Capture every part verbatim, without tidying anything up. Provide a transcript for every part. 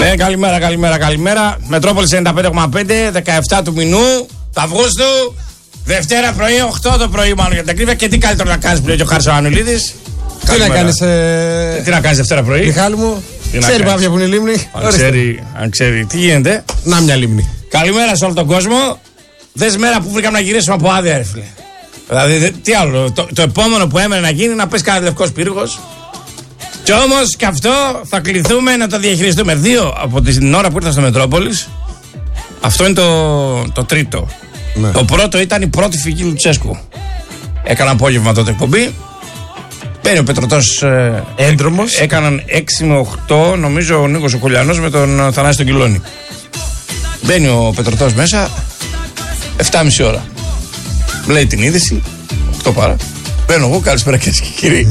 Ναι, καλημέρα, καλημέρα, καλημέρα. Μετρόπολης ενενήντα πέντε κόμμα πέντε, δεκαεπτά του μηνού, του Αυγούστου, Δευτέρα πρωί, οκτώ το πρωί, μάλλον για την ακρίβεια. Και τι καλύτερο να κάνεις που λέει και ο Χάρης ο Ανουλίδης. Τι να κάνεις, ε... τι να κάνεις Δευτέρα πρωί. Μιχάλη μου, ξέρει πάπια που είναι η λίμνη. Αν ξέρει, αν ξέρει, τι γίνεται. Να μια λίμνη. Καλημέρα σε όλο τον κόσμο. Δες μέρα που βρήκαμε να γυρίσουμε από άδεια, ρε φίλε. Δηλαδή, τι άλλο, το, το επόμενο που έμενε να γίνει είναι να πέσει κανένα λευκός πύργος. Κι όμως και αυτό θα κληθούμε να το διαχειριστούμε. Δύο από την ώρα που ήρθα στο Μετρόπολης. Αυτό είναι το, το τρίτο. Ναι. Το πρώτο ήταν η πρώτη φυγή Λουτσέσκου. Έκανα απόγευμα τότε εκπομπή. Μπαίνει ο Πετρωτός ε, έντρομος. Έκαναν έξι με οκτώ, νομίζω ο Νίκος ο Κολιανός με τον Θανάση τον Κιλώνη. Μπαίνει ο Πετρωτός μέσα, επτά και μισή ώρα. Λέει την είδηση, οκτώ παρά. Μπαίνω εγώ, καλησπέρα κυρίες και κύριοι.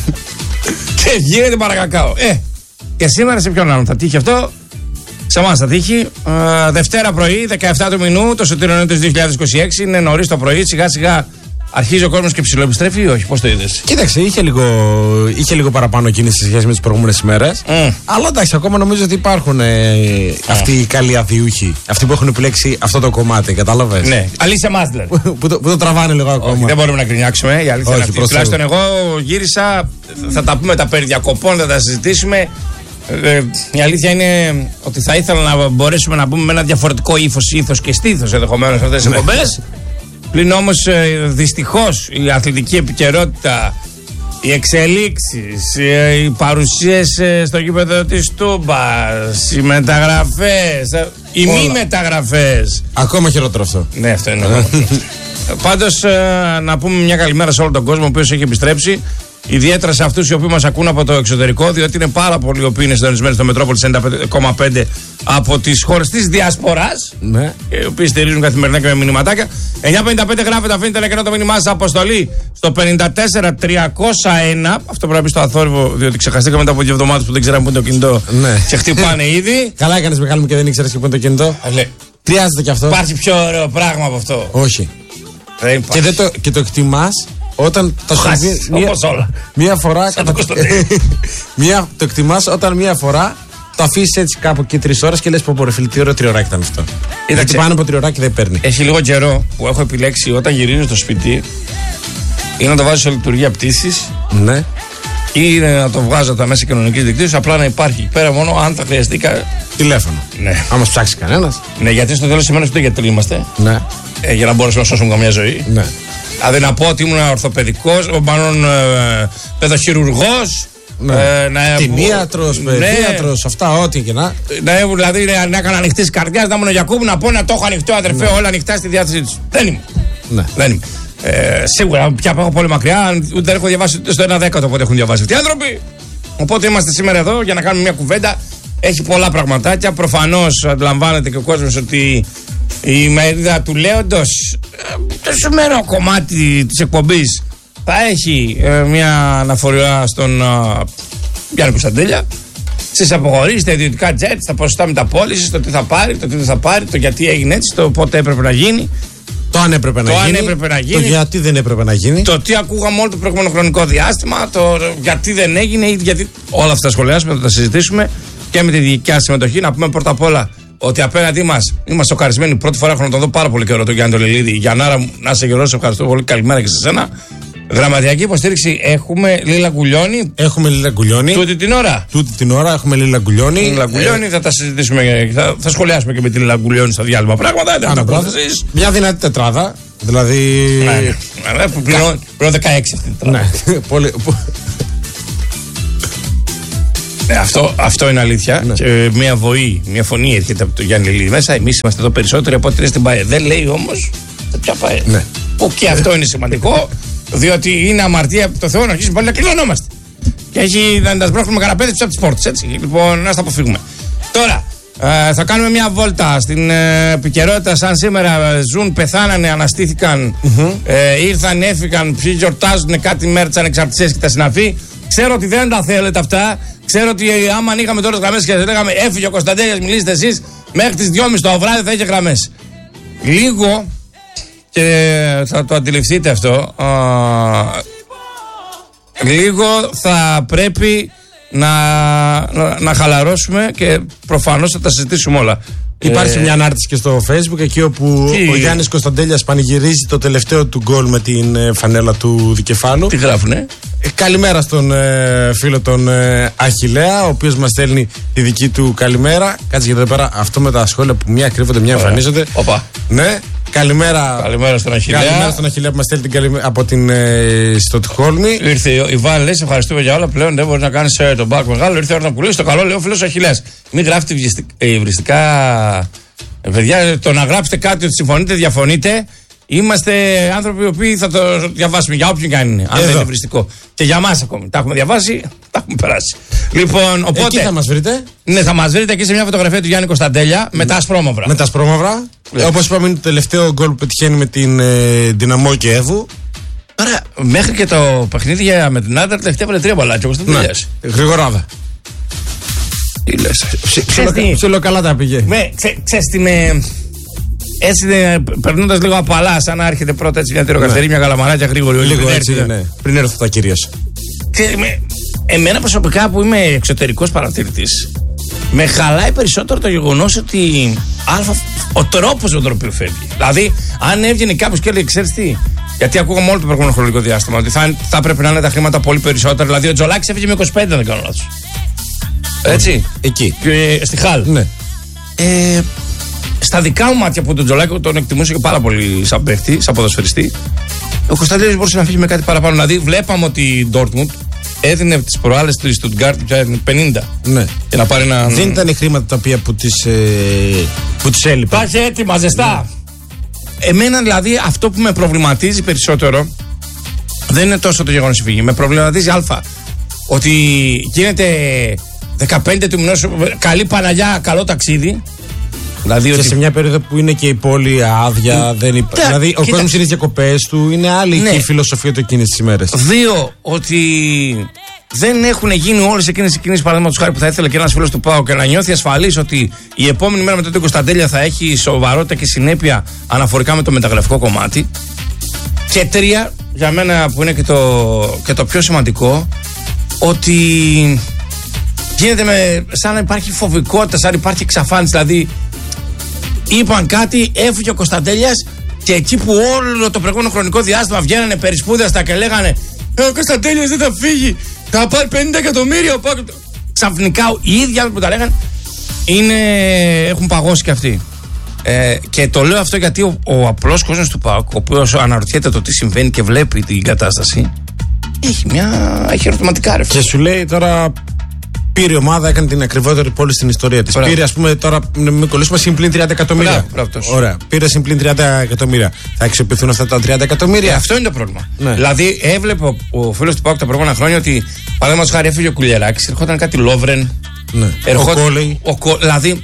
Και γίνεται παρακακάο. Ε, και σήμερα σε ποιον άλλον θα τύχει αυτό. Σε εμάς θα τύχει. Ε, Δευτέρα πρωί, δεκαεπτά του μηνού, το Σωτήριο του δύο χιλιάδες είκοσι έξι. Είναι νωρίς το πρωί, σιγά σιγά αρχίζει ο κόσμος και ψιλοεπιστρέφει ή όχι. Πώς το είδες? Κοίταξε, είχε λίγο, είχε λίγο παραπάνω κίνηση σε σχέση με τις προηγούμενες ημέρες. Mm. Αλλά εντάξει, ακόμα νομίζω ότι υπάρχουν ε, mm. αυτοί οι καλοί αδιούχοι. Αυτοί που έχουν επιλέξει αυτό το κομμάτι, κατάλαβες. Ναι, αλήθεια σε εμάς δηλαδή. που, το, που το τραβάνε λίγο ακόμα. Όχι, δεν μπορούμε να κρινιάξουμε. Η αλήθεια είναι αυτή. Τουλάχιστον εγώ γύρισα, θα τα πούμε τα περί διακοπών, θα τα συζητήσουμε. Ε, η αλήθεια είναι ότι θα ήθελα να μπορέσουμε να πούμε με ένα διαφορετικό ύφος, ύφος και στήθος ενδεχομένως αυτές τις εκπομπές. Πλην όμως ε, δυστυχώς η αθλητική επικαιρότητα, οι εξελίξεις, ε, οι παρουσίες ε, στο γήπεδο της Τούμπας, οι μεταγραφές, ε, οι μη μεταγραφές. Ακόμα χειρότερο αυτό. Ναι, αυτό είναι. Πάντως ε, να πούμε μια καλημέρα σε όλο τον κόσμο ο οποίος έχει επιστρέψει. Ιδιαίτερα σε αυτούς οι οποίοι μας ακούν από το εξωτερικό, διότι είναι πάρα πολλοί οι οποίοι είναι συντονισμένοι στο Μετρόπολης ενενήντα πέντε κόμμα πέντε από τις χώρες της Διασποράς. Ναι. Οι οποίοι στηρίζουν καθημερινά και με μηνυματάκια. εννιά πενήντα πέντε γράφετε, αφήνετε ένα κενό το μήνυμά σας, αποστολή στο πενήντα τέσσερα τριακόσια ένα. Αυτό πρέπει να πει στο αθόρυβο, διότι ξεχαστήκαμε μετά από δύο εβδομάδες που δεν ξέραμε πού είναι το κινητό. Ναι. Και χτυπάνε ήδη. Καλά έκανες Μιχάλη μου και δεν ήξερες και πού είναι το κινητό. Χρειάζεται κι αυτό. Υπάρχει πιο ωραίο πράγμα από αυτό? Όχι. Και, δεν το, και το εκτιμάς όταν τα σου πει μία, μία φορά. Κατα... μία, το εκτιμάς όταν μία φορά το αφήσεις έτσι κάπου εκεί τρεις ώρες και λες πω πω ρε φίλε, τι ωραίο τριωράκι ήταν αυτό. Γιατί πάνω από τριωράκι δεν παίρνει. Έχει λίγο καιρό που έχω επιλέξει όταν γυρίζω στο σπίτι ή να το βάζω σε λειτουργία πτήσης. Ναι. Ή να το βγάζω από τα μέσα κοινωνικής δικτύωσης, απλά να υπάρχει πέρα μόνο αν θα χρειαστεί κα... τηλέφωνο. Ναι. Αν μας ψάξει κανένας. Ναι, γιατί στο τέλος σημαίνει ότι γιατροί είμαστε. Ναι. Ε, για να μπορέσουμε να σώσουμε καμιά ζωή. Ναι. Δηλαδή να πω ότι ήμουν ορθοπαιδικός, μάλλον ε, παιδοχειρουργός. Ναι. Ε, να, Κτηνίατρος, ναι, παιδίατρος, αυτά ό,τι και να. Ναι, δηλαδή να, να έκανα ανοιχτή καρδιά, να ήμουν Γιακούμπ, να πω να το έχω ανοιχτό αδερφέ, ναι. Όλα ανοιχτά στη διάθεσή του. Δεν είμαι. Ναι. Δεν είμαι. Ε, σίγουρα πια έχω πολύ μακριά, ούτε δεν έχω διαβάσει ούτε στο ένα δέκατο πότε έχουν διαβάσει αυτοί οι άνθρωποι. Οπότε είμαστε σήμερα εδώ για να κάνουμε μια κουβέντα. Έχει πολλά πραγματάκια. Προφανώς αντιλαμβάνεται και ο κόσμος ότι η μερίδα του Λέοντος, το σημερινό κομμάτι της εκπομπής, θα έχει ε, μια αναφορά στον ε, Γιάννη Κωνσταντέλια. Στις αποχωρήσεις, στα ιδιωτικά τζετ, στα ποσοστά μεταπώλησης, το τι θα πάρει, το τι δεν θα πάρει, το γιατί έγινε έτσι, το πότε έπρεπε να γίνει. Το αν έπρεπε να, το γίνει, αν έπρεπε να γίνει. Το γιατί δεν έπρεπε να γίνει. Το τι ακούγαμε όλο το προηγούμενο χρονικό διάστημα. Το γιατί δεν έγινε ή γιατί. Όλα αυτά τα σχολιάσουμε, θα τα συζητήσουμε και με τη δικιά συμμετοχή. Να πούμε πρώτα απ' όλα ότι απέναντί μας είμαστε σοκαρισμένοι. Πρώτη φορά έχω να τον δω πάρα πολύ καιρό τον Γιάννη Τολελίδη. Γιαννάρα μου, να σε γερός, ευχαριστώ πολύ. Καλημέρα και σε σένα. Γραμματιακή υποστήριξη έχουμε Λίλα Γκουλιώνη. Έχουμε Λίλα Γκουλιώνη. Τούτη την ώρα. Τούτη την ώρα έχουμε Λίλα Γκουλιώνη. Λίλα Γκουλιώνη, ε... θα τα συζητήσουμε. Θα, θα σχολιάσουμε και με τη Λίλα Γκουλιώνη στο διάλειμμα πράγματα. Μια δυνατή τετράδα. Δηλαδή. Ναι, ναι, ναι, πλέον δεκαέξι αυτή την τετράδα. Ναι, πολύ. Ναι, αυτό, αυτό είναι αλήθεια. Ναι. Και μια βοή, μια φωνή έρχεται από τον Γιάννη Λίλη μέσα. Εμείς είμαστε εδώ περισσότεροι από ό,τι είναι στην ΠΑΕ. Δεν λέει όμως ποια ΠΑΕ. Ναι. Που και αυτό είναι σημαντικό. Διότι είναι αμαρτία από το Θεό να αρχίσουμε πάλι να κλειδωνόμαστε. Και έχει να τα σμπρώχνουμε καραπέδες πίσω από τις πόρτες. Έτσι. Λοιπόν, να τα αποφύγουμε. Τώρα, ε, θα κάνουμε μια βόλτα στην ε, επικαιρότητα. Σαν σήμερα ζουν, πεθάνανε, αναστήθηκαν, mm-hmm. ε, ήρθαν, έφυγαν, ποιοι γιορτάζουν κάτι μέρα της ανεξαρτησίας και τα συναφή. Ξέρω ότι δεν τα θέλετε αυτά. Ξέρω ότι άμα ανοίγαμε τώρα τις γραμμές και λέγαμε έφυγε ο Κωνσταντέλιας, μιλήστε εσείς, μέχρι τις δυόμιση το βράδυ θα είχε γραμμές. Λίγο. Και θα το αντιληφθείτε αυτό. Α, λίγο θα πρέπει να, να, να χαλαρώσουμε και προφανώς θα τα συζητήσουμε όλα. Υπάρχει ε... μια ανάρτηση και στο Facebook εκεί όπου τι... ο Γιάννης Κωνσταντέλιας πανηγυρίζει το τελευταίο του γκολ με την ε, φανέλα του δικεφάλου. Τι γράφουνε? Ε, καλημέρα στον ε, φίλο τον ε, Αχιλλέα, ο οποίος μας στέλνει τη δική του καλημέρα. Κάτσε γιατί εδώ πέρα αυτό με τα σχόλια που μια κρύβονται, μια εμφανίζονται. Οπα. Ναι. Καλημέρα. Καλημέρα στον Αχιλλέα. Καλημέρα στον Αχιλλέα που μας στέλνει την καλημέρα από την ε, Στοκχόλμη. Ήρθε η Βάν, λέει: σε ευχαριστούμε για όλα. Πλέον δεν μπορεί να κάνει ε, τον μπακ μεγάλο. Ήρθε η ώρα να πουλήσει το καλό, λέει ο φίλος Αχιλλέας. Μην γράφετε υβριστικά. Ε, παιδιά, το να γράψετε κάτι ότι συμφωνείτε, διαφωνείτε. Είμαστε άνθρωποι οι οποίοι θα το διαβάσουμε για όποιον κάνει είναι. Αν δεν είναι υβριστικό. Και για εμάς ακόμη. Τα έχουμε διαβάσει, τα έχουμε περάσει. Λοιπόν, οπότε. Εκεί θα μας βρείτε. Ναι, θα μας βρείτε εκεί σε μια φωτογραφία του Γιάννη Κωνσταντέλια με τα ασπρόμαυρα. Με τα ασπρόμαυρα. Όπως είπαμε, είναι το τελευταίο γκολ που πετυχαίνει με την ε, Δυναμό Κιέβου. Άρα, μέχρι και το παιχνίδι με την Άντερ, τελευταία έβαλε τρία μπαλάκια. Όπως το τελειώσει. Γρηγοράδα. Τι λες. Ψιλοκαλά τα πήγε. Ναι, ξέρεις τι με. Έτσι, περνώντας λίγο απαλά, σαν να έρχεται πρώτα έτσι μια τυροκαυτερή, μια καλαμαράκια γρήγορη. Λίγο έτσι, ναι. Πριν έρθω τα κυρίως. Εμένα προσωπικά που είμαι εξωτερικός παρατηρητής, με χαλάει περισσότερο το γεγονός ότι αλφα, ο τρόπος με τον οποίο φεύγει. Δηλαδή, αν έβγαινε κάποιος και έλεγε, ξέρεις τι, γιατί ακούγαμε όλο το προηγούμενο χρονικό διάστημα ότι θα, θα πρέπει να είναι τα χρήματα πολύ περισσότερα. Δηλαδή, ο Τζολάκης έφυγε με είκοσι πέντε, αν δεν κάνω λάθος. Έτσι. Εκεί. Και, στη Χάλ. Ναι. Ε, στα δικά μου μάτια που τον Τζολάκη τον εκτιμούσε και πάρα πολύ σαν παίχτη, σαν ποδοσφαιριστή, ο Κωνσταντέλιας μπορούσε να φύγει με κάτι παραπάνω. Δηλαδή, βλέπαμε ότι η Ντόρτμουντ έδινε τις προάλλες του Στουτγκάρτ πια πενήντα. Ναι. Και να πάρει ένα. Δεν ήταν οι χρήματα τα οποία που τις, ε, που τις έλειπαν. Τα είχε έτοιμα, ζεστά. Ναι. Εμένα δηλαδή αυτό που με προβληματίζει περισσότερο δεν είναι τόσο το γεγονός η φύγη. Με προβληματίζει α. Ότι γίνεται δεκαπέντε του μηνός, καλή Παναγιά, καλό ταξίδι. Δηλαδή και ότι... σε μια περίοδο που είναι και η πόλη άδεια, mm. δεν υπά... δηλαδή ο κόσμος είναι στις διακοπές του, είναι άλλη ναι. και η φιλοσοφία του εκείνες τις ημέρες. Δύο, ότι δεν έχουν γίνει όλες εκείνες οι κινήσεις, παραδείγματος χάρη, που θα ήθελε και ένας φίλος του ΠΑΟΚ και να νιώθει ασφαλής ότι η επόμενη μέρα μετά τον Κωνσταντέλια θα έχει σοβαρότητα και συνέπεια αναφορικά με το μεταγραφικό κομμάτι. Και τρία, για μένα που είναι και το, και το πιο σημαντικό, ότι γίνεται με, σαν να υπάρχει φοβικότητα, σαν να υπάρχει εξαφάνιση. Δηλαδή, είπαν κάτι, έφυγε ο Κωνσταντέλιας και εκεί που όλο το προηγούμενο χρονικό διάστημα βγαίνανε περισπούδαστα και λέγανε ε, ο Κωνσταντέλιας δεν θα φύγει, θα πάρει πενήντα εκατομμύρια. Ξαφνικά οι ίδιοι άνθρωποι που τα λέγανε είναι, έχουν παγώσει και αυτοί. Ε, και το λέω αυτό γιατί ο, ο απλός κόσμος του ΠΑΟΚ, ο οποίος αναρωτιέται το τι συμβαίνει και βλέπει την κατάσταση, έχει μια. έχει ερωτηματικά ρε. Και σου λέει τώρα. Πήρε η ομάδα, έκανε την ακριβότερη πόλη στην ιστορία της. Πήρε, ας πούμε, τώρα μην κολλήσουμε συμπλήν τριάντα εκατομμύρια. Ωραία. Πήρε συμπλήν τριάντα εκατομμύρια. Θα αξιοποιηθούν αυτά τα τριάντα εκατομμύρια. Ε, αυτό είναι το πρόβλημα. Ναι. Δηλαδή, έβλεπε ο, ο φίλος του ΠΑΟΚ τα προηγούμενα χρόνια ότι παραδείγματος χάρη έφυγε ο Κουλιεράκης, ερχόταν κάτι Λόβρεν. Ναι. Ερχόταν, ο Κόλεϊ. Ο, δηλαδή,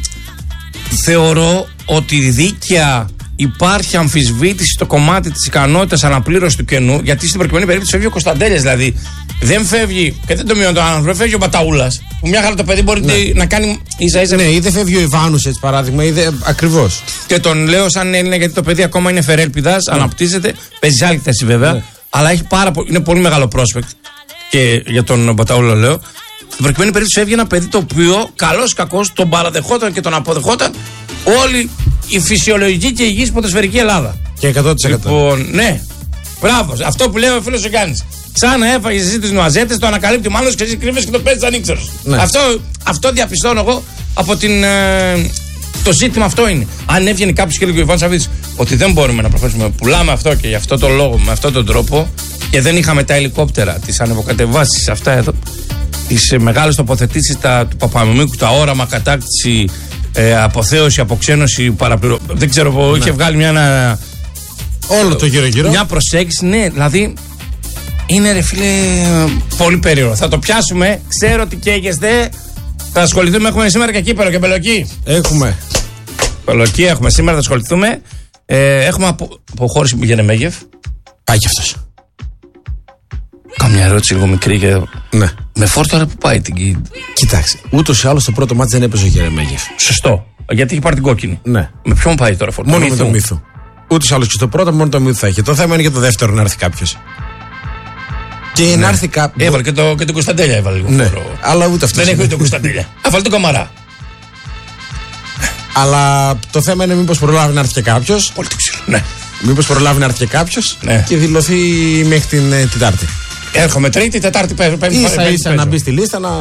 θεωρώ ότι δίκαια υπάρχει αμφισβήτηση στο κομμάτι της ικανότητας αναπλήρωσης του κενού, γιατί στην προκειμένη περίπτωση φεύγει ο Κωνσταντέλιας. Δηλαδή, δεν φεύγει, και δεν το μειώνει τον άνθρωπο, φεύγει ο Μπαταούλας. Που μια χαρά το παιδί μπορεί ναι. να κάνει ίσα ίσα. Ναι, ή δεν φεύγει ο Ιβάνους έτσι παράδειγμα, ή δεν. Ακριβώς. Και τον λέω σαν Έλληνα γιατί το παιδί ακόμα είναι φερέλπιδας, ναι. αναπτύσσεται, παίζει άλλη θέση βέβαια, ναι. αλλά έχει πάρα, είναι πολύ μεγάλο prospect. Και για τον Μπαταούλα λέω. Στην προκειμένη περίπτωση φεύγει ένα παιδί το οποίο καλός ή κακός τον παραδεχόταν και τον αποδεχόταν όλη η φυσιολογική και υγιής ποδοσφαιρική Ελλάδα. Και εκατό τοις εκατό. Λοιπόν, ναι. Μπράβο. Αυτό που λέει ο φίλος ο Γιάννης. Σαν να έφαγες εσύ τις νουαζέτες, το ανακαλύπτει ο Μάνος και εσύ κρύβεσαι και το παίζεις ανήξερος. Ναι. Αυτό, αυτό διαπιστώνω εγώ από την. Ε, το ζήτημα αυτό είναι. Αν έβγαινε κάποιος και έλεγε ο Ιβάν Σαββίδης ότι δεν μπορούμε να προχωρήσουμε, πουλάμε αυτό και γι' αυτό το λόγο, με αυτόν τον τρόπο, και δεν είχαμε τα ελικόπτερα, τις ανεβοκατεβάσεις, αυτά εδώ, τις μεγάλες τοποθετήσεις του Παπαμιμίκου, τα όραμα, κατάκτηση, ε, αποθέωση, αποξένωση, παραπληρω... Δεν ξέρω, ναι. είχε βγάλει μια. Ένα, όλο το γύρω-γύρω. Μια προσέγγιση, ναι, δηλαδή. Είναι ρε φίλε πολύ περίεργο. Θα το πιάσουμε. Ξέρω ότι καίγεστε. Θα ασχοληθούμε. Έχουμε σήμερα και κύπελο και μπελοκή. Έχουμε. Μπελοκή έχουμε. Σήμερα θα ασχοληθούμε. Ε, έχουμε απο... αποχώρηση που γίνεται Μέγεφ. Πάει κι αυτός. Κάμια ερώτηση λίγο μικρή και. Ναι. Με φόρτωρα που πάει την. Κοιτάξτε. Ούτως ή άλλως το πρώτο μάτς δεν έπαιζε ο Γερεμέγεφ. Σωστό. Γιατί έχει πάρει την κόκκινη. Ναι. Με ποιον πάει τώρα φόρτωρα. Μόνο με τον Μύθο. Ούτως ή άλλως και στο πρώτο μόνο το Μύθο θα έχει. Το θέμα είναι για το δεύτερο να έρθει κάποιος. Και ναι. να έρθει κάποιο. Έβαλε και, το, και τον Κωνσταντέλια, έβαλε λίγο. Ναι. Αλλά ούτε αυτό. Δεν έχει ούτε τον Κωνσταντέλια. Έβαλε τον Καμαρά. Αλλά το θέμα είναι μήπως προλάβει να έρθει και κάποιος. Πολύ το ξέρω. Ναι. Μήπως προλάβει να έρθει και κάποιος ναι. και δηλωθεί μέχρι την ε, Τετάρτη. Έρχομαι Τρίτη, Τετάρτη παίζω. Ίσα ίσα να μπει στη λίστα να.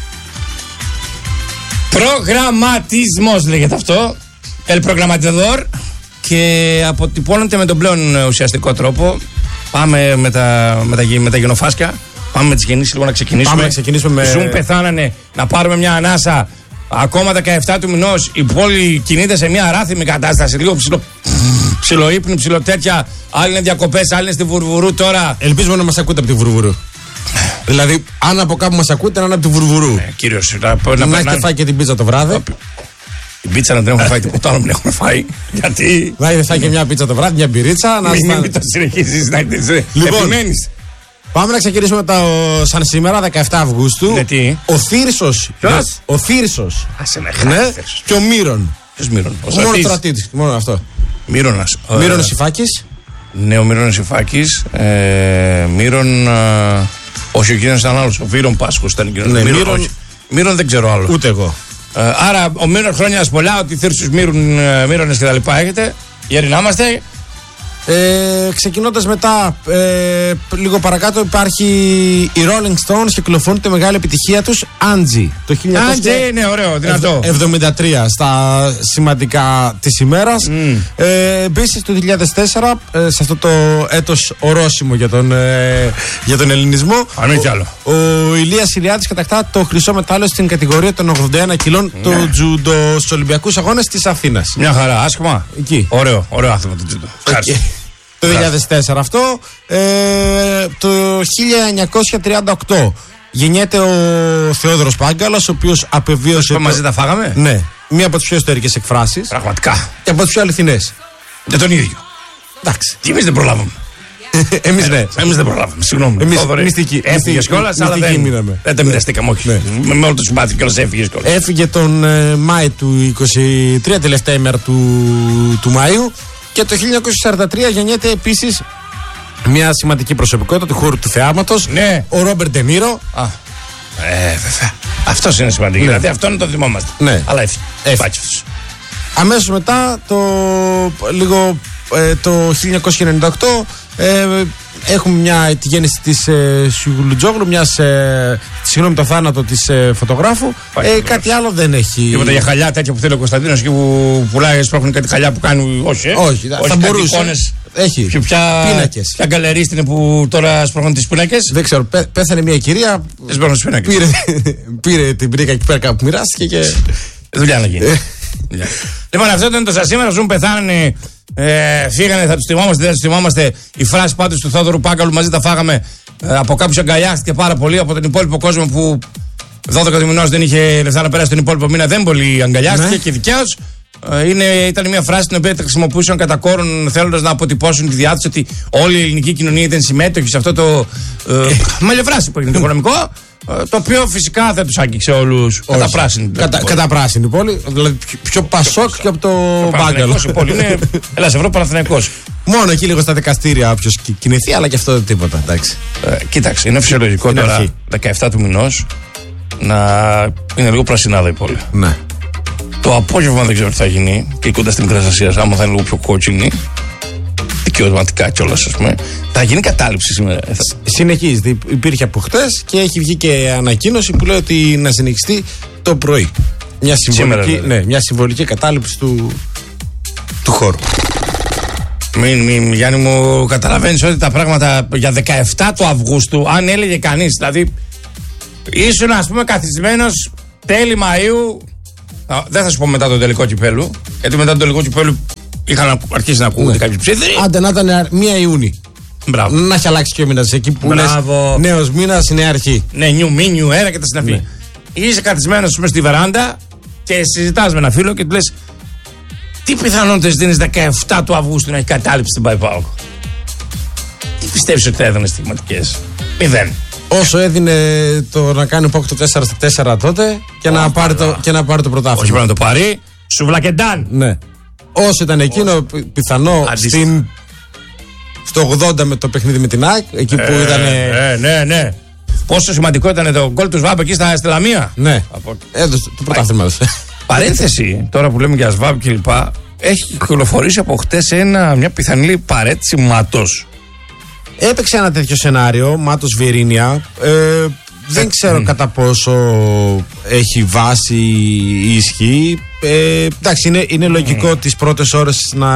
Προγραμματισμός λέγεται αυτό. El προγραμματιδόρ. Και αποτυπώνεται με τον πλέον ουσιαστικό τρόπο. Πάμε με τα, με τα, με τα γενοφάσκια. Πάμε με τις γεννήσεις λίγο να ξεκινήσουμε. Πάμε να ξεκινήσουμε με. Ζουν πεθάνανε να πάρουμε μια ανάσα. Ακόμα δεκαεφτά του μηνός η πόλη κινείται σε μια αράθιμη κατάσταση. Λίγο ψηλο, ψιλούπνη, ψιλοτέτια. Άλλοι είναι διακοπές, άλλοι είναι στη Βουρβουρού τώρα. Ελπίζουμε να μας ακούτε από τη Βουρβουρού. Δηλαδή, αν από κάπου μας ακούτε, να είναι από τη Βουρβουρού. Ε, κύριος, να, να, να έχετε φάει και την πίτσα το βράδυ. Την πίτσα να την έχουμε φάει, τίποτα άλλο δεν έχουμε φάει. Γιατί. Να έχετε φάει και μια πίτσα το βράδυ, μια μπυρίτσα. Να μην μην το συνεχίσεις να επιμένεις. Πάμε να ξεκινήσουμε το σαν σήμερα, δεκαεφτά Αυγούστου. Γιατί? Ο Θύρσος. Ποιος? Ο Θύρσος. Άσε με ναι. Και ο Μύρον. Ποιος Μύρον? Ο μόνο στρατήτης. Μόνο αυτό. Μύρονας. Μύρονας Ιφάκης. Ναι, ο Μύρονας Ιφάκης. Ε, Μύρον. Όχι, ο κύριος ήταν άλλος. Ο Βύρον Πάσχος ήταν εκείνος. Ναι, Μύρον, Μύρον, Μύρον δεν ξέρω άλλο. Ούτε εγώ. Ε, άρα, ο Μύρον χρόνια πολλά, ότι Θύρσους Μύρονες και τα λοιπά έχετε. Γέροι να είμαστε. Ε, ξεκινώντας μετά, ε, λίγο παρακάτω υπάρχει οι Rolling Stones, κυκλοφορούν τη μεγάλη επιτυχία τους Angie το χίλια εννιακόσια εβδομήντα τρία στα σημαντικά της ημέρας. Mm. Ε, επίσης το δύο χιλιάδες τέσσερα, ε, σε αυτό το έτος ορόσημο για τον, ε, για τον ελληνισμό, αν κι άλλο. Ο, ο Ηλίας Ηλιάδης κατακτά το χρυσό μετάλλιο στην κατηγορία των ογδόντα ένα κιλών mm. του τζούντο στους Ολυμπιακούς Αγώνες της Αθήνας. Μια χαρά, άσχημα. Εκεί. Ωραίο, ωραίο άθλημα το τζούντο. Το δύο χιλιάδες τέσσερα αυτό. Ε, το χίλια εννιακόσια τριάντα οκτώ γεννιέται ο Θεόδωρος Πάγκαλος, ο οποίος απεβίωσε. Το... Μαζί τα φάγαμε. Ναι, μία από τις πιο ιστορικές εκφράσεις. Πραγματικά. Και από τις πιο αληθινές. Για τον ίδιο. Εντάξει. Τι εμείς δεν προλάβαμε. Εμείς ναι. Εμείς δεν προλάβαμε. Συγγνώμη. Εμείς μυστική. Έφυγες κιόλας, αλλά δεν, δεν τα μοιραστήκαμε. Όχι. Ναι. Με, με όλο το συμπάθειο κιόλας έφυγες κιόλας. Έφυγε τον ε, Μάη του είκοσι τρία, τελευταία ημέρα του, του Μαΐου. Και το χίλια εννιακόσια σαράντα τρία γεννιέται επίσης μια σημαντική προσωπικότητα του χώρου του θεάματος. Ναι. Ο Ρόμπερτ Ντε Νίρο. Α. Ε, βέβαια. Αυτός είναι σημαντικό. Ναι. Δηλαδή αυτό είναι το θυμόμαστε. Ναι. Αλλά έφυγε. Έφυγε. Αμέσως μετά, το, λίγο, ε, το χίλια εννιακόσια ενενήντα οκτώ, ε, έχουμε μια, τη γέννηση της ε, Σιουγλουτζόγλου, μιας, ε, συγγνώμη, το θάνατο της ε, φωτογράφου. Ε, κάτι άλλο δεν έχει. Τίποτα για χαλιά τέτοια που θέλει ο Κωνσταντίνος και που πουλάει, σπρώχνει κάτι χαλιά που κάνει. Όχι, ε. όχι, όχι θα μπορούσε. Εικόνες. Έχει. Και ποια πίνακες. Ποια γκαλερίστη είναι που τώρα σπρώχνουν τις πίνακες. Δεν ξέρω. Πέ, πέθανε μια κυρία. Δεν σπρώχνουν τις πίνακες. Πήρε, πήρε την πρίκα εκεί πέρα που μοιράστηκε και. Δουλειά να γίνει. Λοιπόν, αυτό ήταν το σας σήμερα. Ζουν, πεθάνανε. Ε, φύγανε, θα τους θυμόμαστε, δεν τους θυμόμαστε. Η φράση πάντως του Θόδωρου Πάγκαλου, μαζί τα φάγαμε. Ε, από κάποιους αγκαλιάστηκε πάρα πολύ. Από τον υπόλοιπο κόσμο που δώδεκα του μηνός δεν είχε λεφτά να περάσει τον υπόλοιπο μήνα, δεν πολύ αγκαλιάστηκε, ναι. Και δικαίως. Ε, είναι, ήταν μια φράση την οποία χρησιμοποιούσαν κατά κόρον, θέλοντας να αποτυπώσουν τη διάθεση ότι όλη η ελληνική κοινωνία ήταν συμμέτοχη σε αυτό το ε, μαλλιοφράση που έγινε το οικονομικό. Το οποίο φυσικά δεν τους άγγιξε όλους. Κατά πράσινη. Κατα, κατά πράσινη πόλη. Δηλαδή πιο, πιο πασόκ και από το Πάγκαλο. Η πόλη είναι Ελλάς Ευρώπη Παναθηναϊκός. Μόνο εκεί λίγο στα δικαστήρια όποιος κινηθεί, αλλά και αυτό δεν τίποτα. Εντάξει. Ε, κοίταξε, είναι φυσιολογικό είναι τώρα αρχή. δεκαεφτά του μηνός να είναι λίγο πρασινάδα η πόλη. Ναι. Το απόγευμα δεν ξέρω τι θα γίνει και κοντά στην Μικράς Ασίας, άμα θα είναι λίγο πιο κότσινη. Δικαιωματικά κιόλας, ας πούμε. Θα γίνει κατάληψη σήμερα. Συνεχίζεται. Υπήρχε από χτες και έχει βγει και ανακοίνωση που λέει ότι να συνεχιστεί το πρωί. Μια συμβολική, σήμερα, ναι, μια συμβολική κατάληψη του, του χώρου. Μην, μην, Γιάννη μου, καταλαβαίνεις ότι τα πράγματα για δεκαεφτά του Αυγούστου, αν έλεγε κανείς, δηλαδή ήσουν, ας πούμε, καθισμένος τέλη Μαΐου. Δεν θα σου πω μετά το τελικό κυπέλου, γιατί μετά το τελικό κυπέλου είχαν αρχίσει να ακούγονται, ναι, κάποιοι ψήφοι. Άντε να ήταν μία Ιούνιου. Μπράβο. Να έχει αλλάξει και ο μήνας εκεί που λες νέος μήνας, νέα αρχή. Ναι, νιου μη, νιου έρα και τα συναφή. Ναι. Είσαι καθισμένος μέσα στη βεράντα και συζητάς με ένα φίλο και του λες τι πιθανότητες δίνεις δεκαεφτά του Αυγούστου να έχει κατάληψη στην ΠΑΟΚ. Τι πιστεύεις ότι θα έδωνε στιγματικές? Μηδέν. Όσο έδινε το να κάνει ο ΠΑΟΚ το τέσσερα στα τέσσερα τότε και, oh, να, πάρει το, και να πάρει το πρωτάθλημα. Όχι πρέπει να το πάρει. Σουβλακεντάν. Ναι. Όσο ήταν εκείνο, πιθανό στην, στο ογδόντα με το παιχνίδι με την ΑΕΚ, εκεί που ε, ήταν. Ναι, ναι, ναι. Πόσο σημαντικό ήταν το γκολ του Σβάμπ εκεί στα Λαμία. Ναι. Από... Έδωσε το πρωτάθλημα. Παρένθεση, τώρα που λέμε για Σβάμπ κλπ. Έχει κυκλοφορήσει από χτες μια πιθανή παρέτηση Μάτος. Έπαιξε ένα τέτοιο σενάριο, Μάτος Βιερίνια. Ε, δεν ξέρω κατά πόσο έχει βάση ή ισχύει. Ε, εντάξει, είναι, είναι λογικό mm. τις πρώτες ώρες να,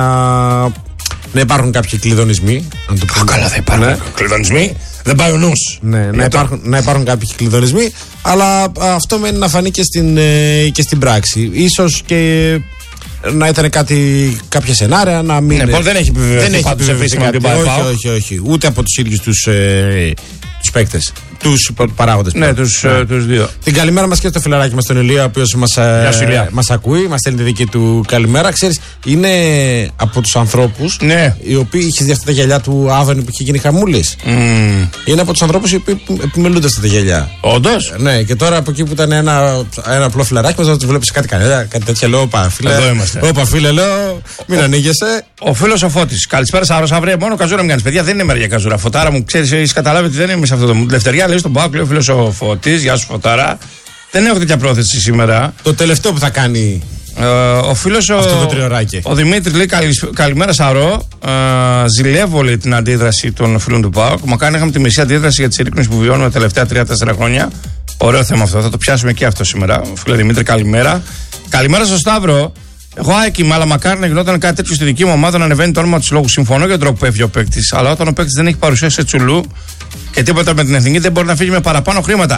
να υπάρχουν κάποιοι κλειδονισμοί. Α, καλά, θα υπάρχουν ναι. κλειδονισμοί. Δεν πάει ο νους. Ναι, να υπάρχουν, να υπάρχουν κάποιοι κλειδονισμοί. Αλλά αυτό μένει να φανεί και στην, και στην πράξη. Ίσως και να ήταν κάτι, κάποια σενάρια να μην. Ναι, δεν έχει επιβεβαιωθεί κάτι. Όχι, όχι, όχι. Ούτε από τους ίδιους τους, ε, τους παίκτες. Τους παράγοντες. Ναι, τους, ναι. τους δύο. Την καλημέρα μας και στο φιλαράκι μας τον Ηλία, ο οποίος μας, ε, μας ακούει, μας στέλνει τη δική του καλημέρα. Ξέρεις, είναι από τους ανθρώπους ναι. οι οποίοι είχε δει αυτά τα γυαλιά του Άδωνη που είχε γίνει χαμούλης. Mm. Είναι από τους ανθρώπους οι οποίοι επιμελούνται αυτά τα γυαλιά. Όντως. Ναι, και τώρα από εκεί που ήταν ένα, ένα απλό φιλαράκι μας, να του βλέπει κάτι κανένα, κάτι τέτοια. Λέω, όπα φίλε. Εδώ είμαστε. Όπα φίλε, λέω, μην ο, ανοίγεσαι. Ο φίλος ο Φώτης. Καλησπέρα, Σάρο Σαβρέ. Μόνο καζούρα μου κάνει. Παιδιά, δεν είναι μέρα για καζούρα. Φωτάρα μου, ξέρεις, έχει καταλάβει ότι δεν είμαι σε αυτό το. Δευτεριά λέει στον Πάοκ, λέει ο φίλος ο Φώτης. Γεια σου, Φωτάρα. Δεν έχω τέτοια πρόθεση σήμερα. Το τελευταίο που θα κάνει. Ε, ο φίλος ο, ο Δημήτρης λέει καλη, καλημέρα Σαρώ. Ε, ζηλεύω λέει, την αντίδραση των φίλων του ΠΑΟΚ. Μακάρι είχαμε τη μισή αντίδραση για τη συρρήκνωση που βιώνουμε τα τελευταία τρία τέσσερα χρόνια. Ωραίο θέμα αυτό. Θα το πιάσουμε και αυτό σήμερα. Φίλε Δημήτρη, καλημέρα. Καλημέρα στο Σταύρο. Εγώ άκοιμαι, αλλά μακάρι να γινόταν κάτι τέτοιο στη δική μου ομάδα να ανεβαίνει το όνομα του λόγου. Συμφωνώ για τον τρόπο που έφυγε ο παίκτη. Αλλά όταν ο παίκτη δεν έχει παρουσία σε τσουλού και τίποτα με την εθνική, δεν μπορεί να φύγει με παραπάνω χρήματα.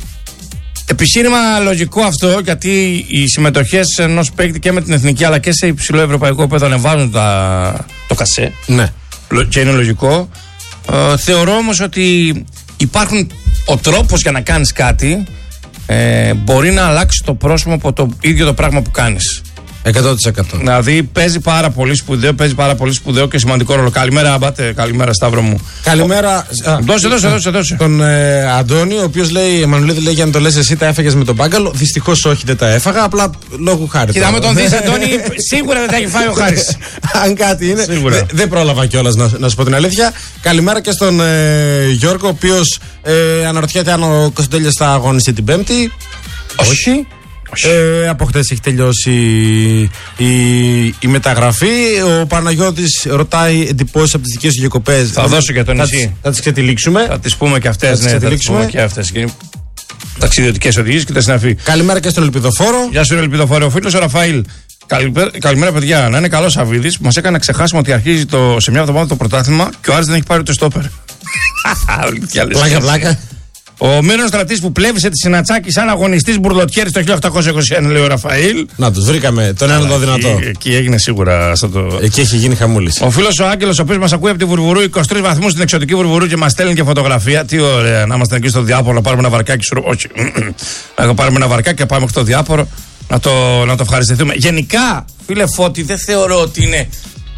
Επιχείρημα λογικό αυτό, γιατί οι συμμετοχές ενός παίκτη και με την εθνική αλλά και σε υψηλό ευρωπαϊκό επίπεδο ανεβάζουν τα, το κασέ. Ναι. Και είναι λογικό. Ε, θεωρώ όμως ότι υπάρχουν ο τρόπος για να κάνεις κάτι ε, μπορεί να αλλάξει το πρόσωπο από το ίδιο το πράγμα που κάνεις. εκατό τοις εκατό. Δηλαδή παίζει πάρα πολύ σπουδαίο, παίζει πάρα πολύ σπουδαίο και σημαντικό ρόλο. Καλημέρα, Αμπάτε, καλημέρα, Σταύρο μου. Καλημέρα. Ο... Α, δώσε, δώσε, δώσε, δώσε. Τον ε, Αντώνη, ο οποίος λέει, Εμμανουηλίδη λέει, για να το λες εσύ, τα έφαγες με τον μπάγκαλο. Δυστυχώς όχι, δεν τα έφαγα, απλά λόγου χάρη. Κοίτα, με τον δεις, Αντώνη, σίγουρα δεν τα έχει φάει ο Χάρης. Αν κάτι είναι. Δεν δε πρόλαβα κιόλας να, να σου πω την αλήθεια. Καλημέρα και στον ε, Γιώργο, ο οποίος ε, αναρωτιέται αν ο Κωνσταντέλιας θα αγωνιστεί την Πέμπτη. Όχι. Ε, από χτες έχει τελειώσει η, η μεταγραφή. Ο Παναγιώτης ρωτάει εντυπώσεις από τις δικές του διακοπές. Θα δώσω και το νησί. Θα τις ξετυλίξουμε. Θα τις πούμε και αυτές. Ναι, θα τις πούμε και αυτές. Ταξιδιωτικές οδηγίες και τα συναφή. Καλημέρα και στον Ελπιδοφόρο. Γεια σου, Ελπιδοφόρο. Ο φίλος ο Ραφαήλ. Καλημέρα, καλημέρα, παιδιά. Να είναι καλός Σαββίδης που μας έκανε να ξεχάσουμε ότι αρχίζει το, σε μια εβδομάδα το πρωτάθλημα και ο Άρης δεν έχει πάρει ούτε στόπερ. Πλάκα, πλάκα. Ο Μύρονος Στρατής που πλέβησε τη Συνατσάκη σαν αγωνιστής μπουρδοτιέρης το χίλια οκτακόσια είκοσι ένα, λέει ο Ραφαήλ. Να τους βρήκαμε, τον ένα το δυνατό. Εκεί, εκεί έγινε σίγουρα. Στο το... Εκεί έχει γίνει χαμούλης. Ο φίλος ο Άγγελος, ο οποίος μας ακούει από τη Βουρβουρού, είκοσι τρεις βαθμούς στην εξωτική Βουρβουρού και μας στέλνει και φωτογραφία. Τι ωραία, να είμαστε εκεί στο Διάπορο, να πάρουμε ένα βαρκάκι σου. Όχι, να πάρουμε ένα βαρκάκι και πάμε στο Διάπορο να το, να το ευχαριστηθούμε. Γενικά, φίλε Φώτη, δεν θεωρώ ότι είναι.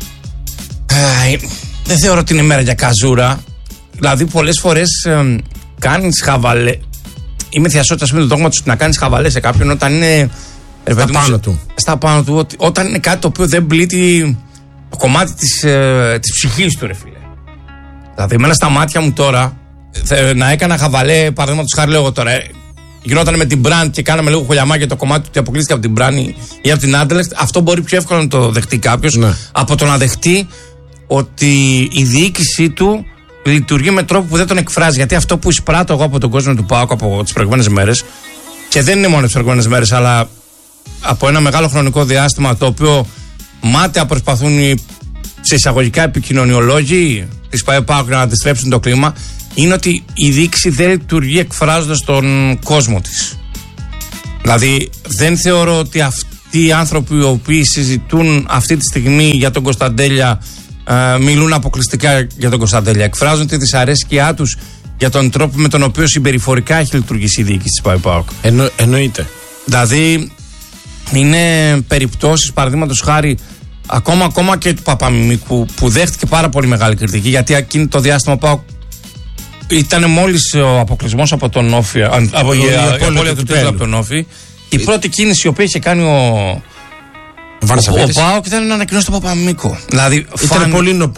Δεν θεωρώ ότι είναι μέρα για καζούρα. Δηλαδή, πολλές φορές. Κάνεις χαβαλέ. Είμαι θειασότητας με το δόγμα του να κάνεις χαβαλέ σε κάποιον όταν είναι. Στα πάνω του. Στα πάνω του. Ότι, όταν είναι κάτι το οποίο δεν πλήττει το κομμάτι της, ε, της ψυχής του, ρε φίλε. Δηλαδή, εμένα στα μάτια μου τώρα θε, να έκανα χαβαλέ, παραδείγματος χάρη, λέω εγώ τώρα. Ε, γινόταν με την Brand και κάναμε λίγο χολιαμάκια το κομμάτι του ότι αποκλείστηκε από την Brand ή από την Anderlecht. Αυτό μπορεί πιο εύκολα να το δεχτεί κάποιος ναι. από το να δεχτεί ότι η διοίκησή του λειτουργεί με τρόπο που δεν τον εκφράζει. Γιατί αυτό που εισπράττω εγώ από τον κόσμο του ΠΑΟΚ από τις προηγούμενες μέρες, και δεν είναι μόνο τις προηγούμενες μέρες, αλλά από ένα μεγάλο χρονικό διάστημα, το οποίο μάταια προσπαθούν σε εισαγωγικά επικοινωνιολόγοι της ΠΑΟΚ να αντιστρέψουν το κλίμα, είναι ότι η διοίκηση δεν λειτουργεί εκφράζοντας τον κόσμο της. Δηλαδή, δεν θεωρώ ότι αυτοί οι άνθρωποι οι οποίοι συζητούν αυτή τη στιγμή για τον Κωνσταντέλια Uh, μιλούν αποκλειστικά για τον Κωνσταντέλια. Εκφράζουν τη δυσαρέσκειά τους για τον τρόπο με τον οποίο συμπεριφορικά έχει λειτουργήσει η διοίκηση της ΠΑΟΚ. Εννο, εννοείται. Δηλαδή, είναι περιπτώσεις, παραδείγματος χάρη, ακόμα, ακόμα και του Παπαμιμίκου, που δέχτηκε πάρα πολύ μεγάλη κριτική, γιατί εκείνη το διάστημα ΠΑΟΚ ήταν μόλις ο αποκλεισμός από τον Όφη, από η απώλεια του τίτλου από τον Όφη. Η πρώτη κίνηση η οποία είχε κάνει ο. Ο, ο ΠΑΟΚ ήταν να ανακοινώσει τον Παπαμίμικο. Δηλαδή, ήταν φαν... πολύ νοπό.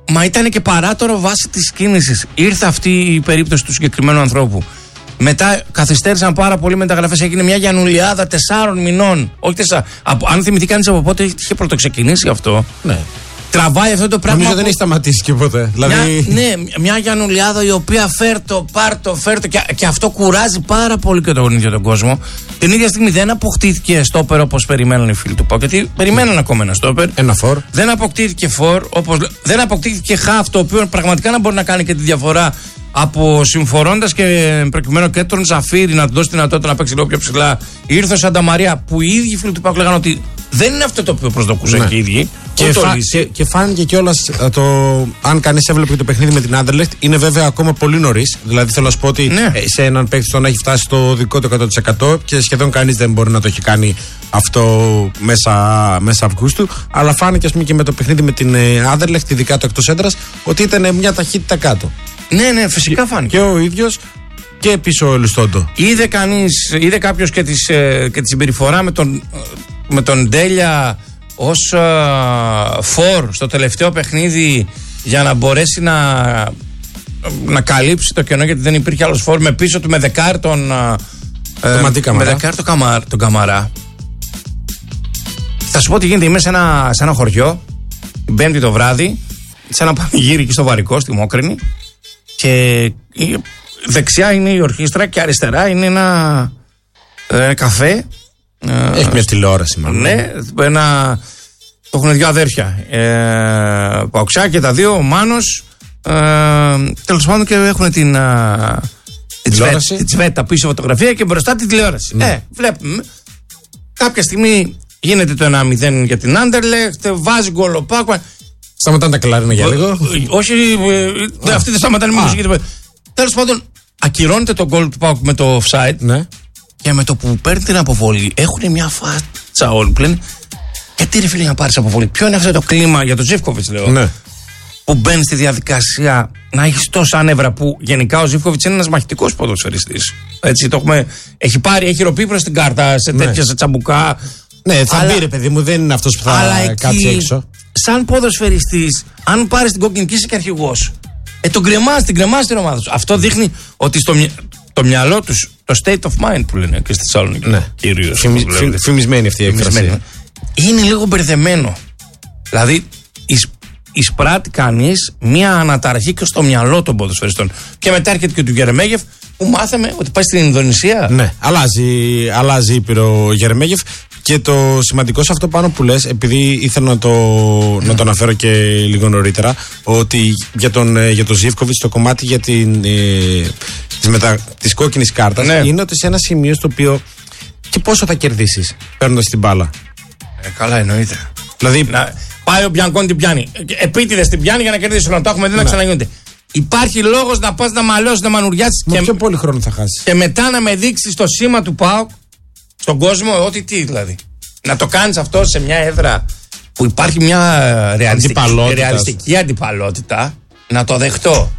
Μα ήταν και παράτορο βάσει της κίνησης. Ήρθε αυτή η περίπτωση του συγκεκριμένου ανθρώπου. Μετά καθυστέρησαν πάρα πολύ μεταγραφές. Έγινε μια γιαννουλιάδα τεσσάρων μηνών. Όχι τεσσά. Από, αν θυμηθεί κανείς από πότε είχε πρωτοξεκινήσει αυτό. Ναι. Τραβάει αυτό το πράγμα. Νομίζω δεν έχει σταματήσει και ποτέ. Δηλαδή... Μια, ναι, μια γιαννουλιάδα η οποία φέρτο, πάρτο, φέρτο. Και, και αυτό κουράζει πάρα πολύ και τον ίδιο τον κόσμο. Την ίδια στιγμή δεν αποκτήθηκε στόπερ όπως περιμέναν οι φίλοι του ΠΑΟΚ. Γιατί περιμέναν ακόμα ένα στόπερ. Ένα φορ. Δεν αποκτήθηκε φορ. Όπως, δεν αποκτήθηκε χαφ, το οποίο πραγματικά να μπορεί να κάνει και τη διαφορά. Από συμφορώντας και προκειμένου και τον Ζαφίρι να του δώσει τη δυνατότητα να παίξει λίγο πιο ψηλά, ήρθε ο Σανταμαρία που οι ίδιοι φίλοι του ΠΑΟΚ λέγανε ότι δεν είναι αυτό το οποίο προσδοκούσαν, ναι, και οι ίδιοι. Και, φα... και, και φάνηκε κιόλας το. Αν κανείς έβλεπε το παιχνίδι με την Άντερλεχτ, είναι βέβαια ακόμα πολύ νωρίς. Δηλαδή θέλω να σου πω ότι, ναι, σε έναν παίκτη τον έχει φτάσει στο δικό του εκατό τοις εκατό και σχεδόν κανείς δεν μπορεί να το έχει κάνει αυτό μέσα, μέσα Αυγούστου. Αλλά φάνηκε, ας πούμε, και με το παιχνίδι με την Άντερλεχτ, ειδικά το εκτός έδρας, ότι ήταν μια ταχύτητα κάτω. Ναι, ναι, φυσικά φάνηκε. Και ο ίδιος και πίσω ο Ελουστόντο. Είδε κανείς, είδε κάποιος και, τις, και τη συμπεριφορά με τον, με τον Ντέλια ως uh, φορ στο τελευταίο παιχνίδι για να μπορέσει να, να καλύψει το κενό, γιατί δεν υπήρχε άλλος φορ, με πίσω του με δεκάρ τον, ε, με δεκάρ τον, Καμαρά, τον Καμαρά. Θα σου πω ότι γίνεται. Είμαι σε ένα, σε ένα χωριό Πέμπτη το βράδυ, σε ένα πανηγύρι εκεί στο Βαρικό, στη Μόκρινη, και δεξιά είναι η ορχήστρα και αριστερά είναι ένα ε, καφέ. Έχει μια τηλεόραση μάλλον. Ναι, ένα, το έχουν δύο αδέρφια, ε, Παοξά και τα δύο, ο Μάνος, ε, τέλος πάντων, και έχουν την, ε, την, τηλεόραση. Τσβέτα, την τσβέτα πίσω φωτογραφία και μπροστά την τηλεόραση. Ναι. Ε, βλέπουμε. Κάποια στιγμή γίνεται το ένα μηδέν για την Άντερλεχτ, βάζει γκολ ο ΠΑΟΚ. Σταματάνε τα κλαρίνα για λίγο. Όχι, ε, αυτοί δεν σταματάνε με μουσική. Τέλος πάντων, ακυρώνεται το γκολ του ΠΑΟΚ με το offside. Ναι. Και με το που παίρνει την αποβολή, έχουν μια φάτσα όλοι πλέον. Γιατί ρε φίλε να πάρεις αποβολή? Ποιο είναι αυτό το κλίμα για τον Ζίβκοβιτς, λέω. Ναι. Που μπαίνει στη διαδικασία να έχει τόσα νεύρα, που γενικά ο Ζίβκοβιτς είναι ένας μαχητικός ποδοσφαιριστής. Έτσι, το έχουμε, έχει πάρει, έχει ροπεί προς την κάρτα σε τέτοια, ναι, σε τσαμπουκά. Ναι, θα αλλά, μπει ρε παιδί μου, δεν είναι αυτός που θα κάτσει έξω. Σαν ποδοσφαιριστής, αν πάρεις την κόκκινη, είσαι και αρχηγός. Ε, τον κρεμάς, την κρεμάς την ομάδα σου. Αυτό δείχνει ότι στο το μυαλό τους, το state of mind που λένε και στη Θεσσαλονίκη. Ναι. Κυρίως. Φημι, φημ, φημισμένη αυτή η έκφραση. Είναι λίγο μπερδεμένο. Δηλαδή, εισ, εισπράττει κανείς μία αναταραχή και στο μυαλό των ποδοσφαιριστών. Και μετά έρχεται και του Γερεμέγεφ, που μάθαμε ότι πάει στην Ινδονησία. Ναι, αλλάζει, αλλάζει ήπειρο ο Γερεμέγεφ. Και το σημαντικό σε αυτό πάνω που λες, επειδή ήθελα να το, mm. να το αναφέρω και λίγο νωρίτερα, ότι για τον, για τον Ζίβκοβιτς το κομμάτι για την, ε, της, μετα, της κόκκινης κάρτας, ναι, είναι ότι σε ένα σημείο στο οποίο και πόσο θα κερδίσεις παίρνοντας την μπάλα. Ε, καλά, εννοείται. Δηλαδή, να, πάει ο Μπιανκόν την πιάνει. Επίτηδες την πιάνει για να κερδίσει. Να το έχουμε δει, ναι, να ξαναγίνονται. Υπάρχει λόγος να πας να μαλώσεις, να μανουριάσεις. Με πιο πολύ χρόνο θα χάσεις. Και μετά να με δείξεις το σήμα του ΠΑΟΚ στον κόσμο, ότι τι δηλαδή. Να το κάνεις αυτό σε μια έδρα που υπάρχει μια ρεαλιστική, ρεαλιστική αντιπαλότητα, να το δεχτώ.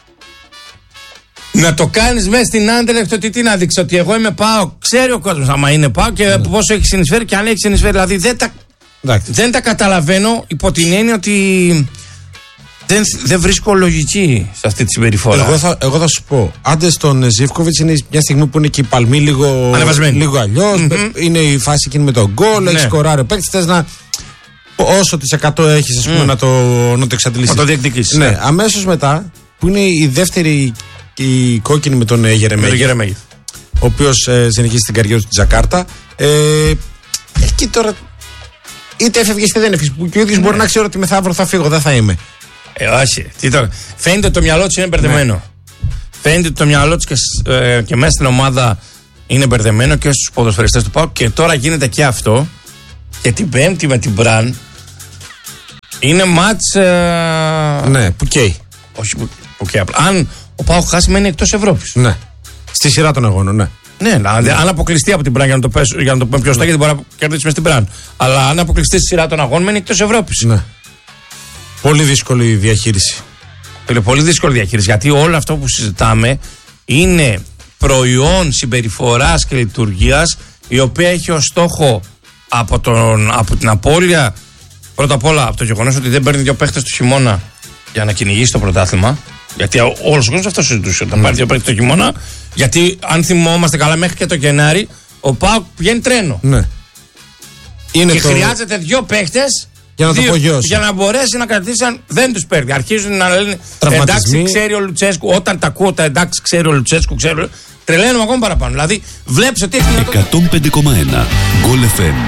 Να το κάνεις μέσα στην Άντερλεχτ, ότι τι να δείξει, ότι εγώ είμαι ΠΑΟΚ. Ξέρει ο κόσμος άμα είναι ΠΑΟΚ και ναι, πόσο έχει συνεισφέρει και αν έχει συνεισφέρει. Δηλαδή δεν τα, δεν τα καταλαβαίνω, υπό την έννοια ότι δεν, δεν βρίσκω λογική σε αυτή τη συμπεριφορά. Εγώ θα, εγώ θα σου πω, άντε στον Ζίβκοβιτς είναι μια στιγμή που είναι και οι παλμοί λίγο, λίγο αλλιώς. Mm-hmm. Είναι η φάση εκείνη με τον γκολ, ναι, έχει σκοράρει ο παίκτης. Θες να. Όσο τις εκατό έχεις, ας πούμε, mm. να το, να το εξαντλήσεις. Να το διεκδικήσεις. Ναι, ναι. Αμέσως μετά, που είναι η δεύτερη η κόκκινη με τον ε, Γερεμέγεφ, ο οποίος ε, συνεχίζει την καριέρα του στη Τζακάρτα. Ε, εκεί τώρα. Είτε έφευγε είτε δεν έφευγε. Και ο ίδιος, ναι, μπορεί να ξέρει ότι μεθαύριο θα φύγω, δεν θα είμαι. Ε, όχι. Τι το... Φαίνεται ότι το μυαλό του είναι μπερδεμένο. Ναι. Φαίνεται ότι το μυαλό του και, ε, και μέσα στην ομάδα είναι μπερδεμένο και στους ποδοσφαιριστές του ΠΑΟΚ. Και τώρα γίνεται και αυτό. Και την Πέμπτη με την Μπραν είναι μάτς. Ε... Ναι, που καίει. Όχι που, που καίει απλά. Αν ο ΠΑΟΚ χάσει, μένει εκτός Ευρώπης. Ναι. Στη σειρά των αγώνων, ναι. Ναι, να, ναι. Αν αποκλειστεί από την Μπραν, για να το, πέσω, για να το πούμε πιο σωστά, γιατί μπορεί να κερδίσει με στην Μπραν. Αλλά αν αποκλειστεί στη σειρά των αγώνων, μένει εκτός Ευρώπης. Ναι. Πολύ δύσκολη διαχείριση. Είναι πολύ δύσκολη διαχείριση, γιατί όλο αυτό που συζητάμε είναι προϊόν συμπεριφοράς και λειτουργίας, η οποία έχει ως στόχο από, τον, από την απώλεια, πρώτα απ' όλα από το γεγονός ότι δεν παίρνει δύο παίχτες του χειμώνα για να κυνηγήσει το πρωτάθλημα. Γιατί όλο ο κόσμο αυτό συζητούσε. Όταν mm. πάρει δύο παίκτες το χειμώνα. Γιατί αν θυμόμαστε καλά, μέχρι και το Γενάρη ο ΠΑΟΚ πηγαίνει τρένο. Ναι. Είναι και το... χρειάζεται δύο παίκτες για να δύο, το απογειώσει. Για να μπορέσει να κρατήσει αν δεν του παίρνει. Αρχίζουν να λένε εντάξει, ξέρει ο Λουτσέσκου. Όταν τα ακούω τα εντάξει, ξέρει ο Λουτσέσκου, ξέρει. Τρελαίνουμε ακόμα παραπάνω. Δηλαδή, βλέπει ότι έχει. εκατόν πέντε κόμμα ένα Γκολ εφ εμ.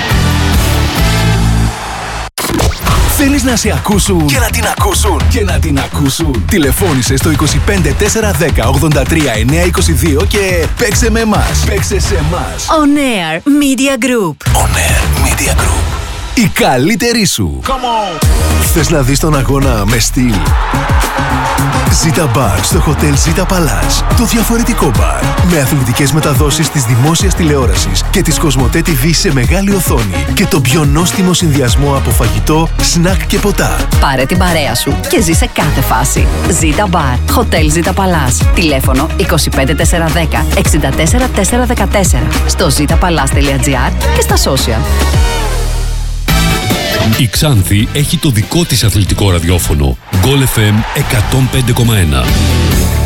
Θέλεις να σε ακούσουν και να την ακούσουν και να την ακούσουν. Τηλεφώνησε στο είκοσι πέντε τέσσερα δέκα ογδόντα τρία εννιακόσια είκοσι δύο και παίξε με εμάς. Παίξε σε εμάς. On Air Media Group. On Air Media Group. Η καλύτερη σου. Come on. Θες να δεις τον αγώνα με στυλ? Ζήτα Μπαρ στο Hotel Zita Palace. Το διαφορετικό μπαρ. Με αθλητικές μεταδόσεις της δημόσιας τηλεόρασης και της Κοσμοτέ τι βι σε μεγάλη οθόνη. Και το πιο νόστιμο συνδυασμό από φαγητό, σνακ και ποτά. Πάρε την παρέα σου και ζει σε κάθε φάση. Zita Bar. Hotel Zita Palace. Τηλέφωνο είκοσι πέντε τέσσερα δέκα εξήντα τέσσερα τέσσερα δεκατέσσερα. Στο zitapalace τελεία gr και στα social. Η Ξάνθη έχει το δικό της αθλητικό ραδιόφωνο. Γκολ εφ εμ εκατόν πέντε κόμμα ένα.